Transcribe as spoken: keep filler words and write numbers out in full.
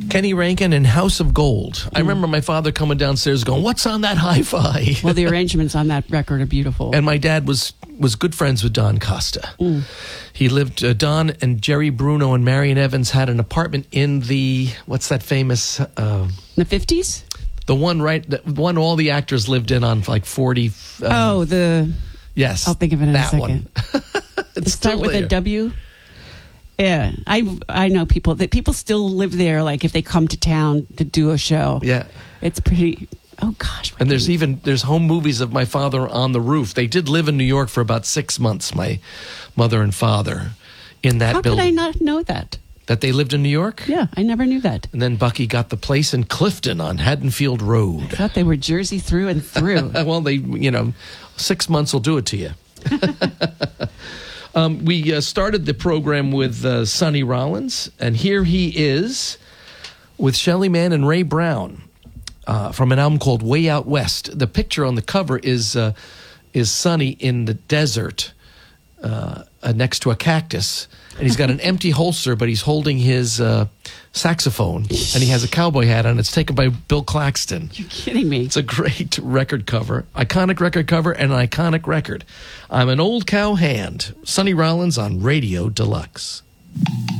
Kenny Rankin and House of Gold. Mm. I remember my father coming downstairs going, "What's on that hi-fi?" Well, the arrangements on that record are beautiful. And my dad was was good friends with Don Costa. Mm. He lived, uh, Don and Jerry Bruno and Marion Evans had an apartment in the, what's that famous? Uh, the fifties? The one, right, the one all the actors lived in on like forty. Um, oh, the... Yes. I'll think of it in that a second. One. It's start with there. a W? Yeah, I I know people that people still live there. Like if they come to town to do a show, yeah, it's pretty. Oh gosh! And there's even there's home movies of my father on the roof. They did live in New York for about six months. My mother and father in that How building. How could I not know that? That they lived in New York? Yeah, I never knew that. And then Bucky got the place in Clifton on Haddonfield Road. I thought they were Jersey through and through. Well, they you know, six months will do it to you. Um, we uh, started the program with uh, Sonny Rollins, and here he is with Shelly Manne and Ray Brown uh, from an album called Way Out West. The picture on the cover is uh, is Sonny in the desert uh, uh, next to a cactus, and he's got an empty holster, but he's holding his uh, saxophone, and he has a cowboy hat on. It's taken by Bill Claxton. You're kidding me. It's a great record cover, iconic record cover, and an iconic record. I'm an old cow hand. Sonny Rollins on Radio Deluxe.